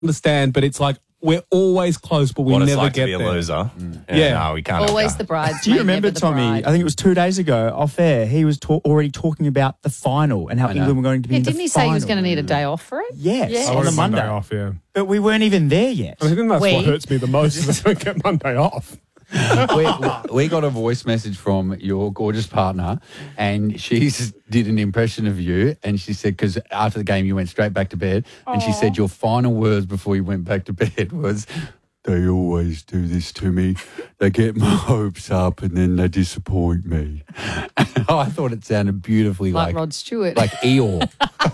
understand, but it's like we're always close, but we What it's never like get to be a there. loser. Yeah. No, we can't. Always have the that. bride. Do you remember, Tommy? I think it was 2 days ago, off air, he was already talking about the final and how England were going to be in the didn't he final. say he was going to need a day off for it? Yes, Yeah. I on want the a Monday. off, yeah. But we weren't even there yet. I think that's We- what hurts me the most is I don't get Monday off. we got a voice message from your gorgeous partner, and she did an impression of you, and she said, because after the game you went straight back to bed, and she said your final words before you went back to bed was, "They always do this to me. They get my hopes up and then they disappoint me." I thought it sounded beautifully Like like Rod Stewart. like Eeyore.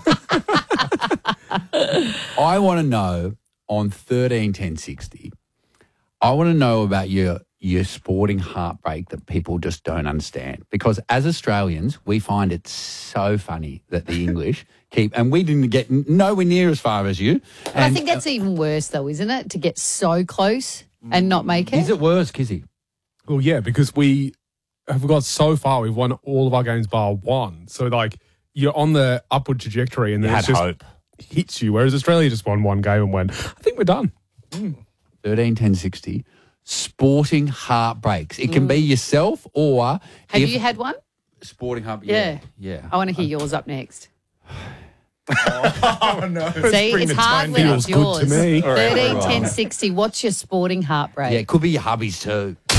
I want to know on 13-10-60, I want to know about your sporting heartbreak that people just don't understand. Because as Australians, we find it so funny that the English keep, and we didn't get nowhere near as far as you. But I think that's even worse, though, isn't it? To get so close and not make it. Is it worse, Kizzy? Well, yeah, because we have got so far. We've won all of our games bar one. So, like, you're on the upward trajectory and then You it had just hope. hits you. Whereas Australia just won one game and went, I think we're done. 13-10-60, sporting heartbreaks. It can be yourself or... Have if- you had one? Sporting heart? Yeah. Yeah. I want to hear yours up next. Oh, no. See, it's hard when Feels it's good to yours. me. 13, 10, 60. What's your sporting heartbreak? Yeah, it could be your hubby's too.